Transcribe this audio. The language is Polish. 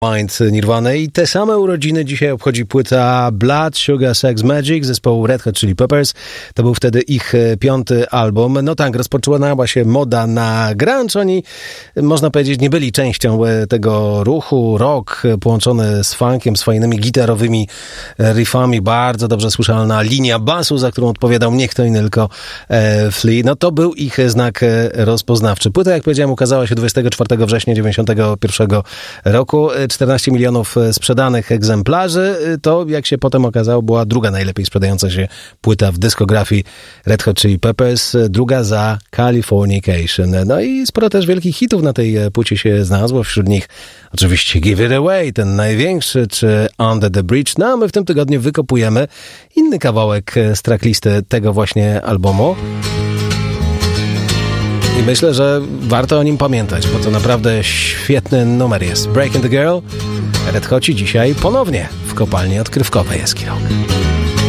Mind Nirvana i te same urodziny dzisiaj obchodzi płyta Blood Sugar Sex Magik zespołu Red Hot Chili Peppers. To był wtedy ich 5. album. No tak, rozpoczynała się moda na grunge. Oni, można powiedzieć, nie byli częścią tego ruchu. Rock połączony z funkiem, z fajnymi gitarowymi riffami. Bardzo dobrze słyszalna linia basu, za którą odpowiadał nie kto inny, tylko Flea. No to był ich znak rozpoznawczy. Płyta, jak powiedziałem, ukazała się 24 września 1991 roku. 14 milionów sprzedanych egzemplarzy. To, jak się potem okazało, była druga najlepiej sprzedająca się płyta w dyskografii Red Hot Chili Peppers. Druga za Californication. No i sporo też wielkich hitów na tej płycie się znalazło. Wśród nich oczywiście Give It Away, ten największy, czy Under the Bridge. No a my w tym tygodniu wykopujemy inny kawałek z tracklisty tego właśnie albumu. I myślę, że warto o nim pamiętać, bo to naprawdę świetny numer jest. Breaking the Girl, Red Hoci dzisiaj ponownie w kopalni odkrywkowej Eskimo.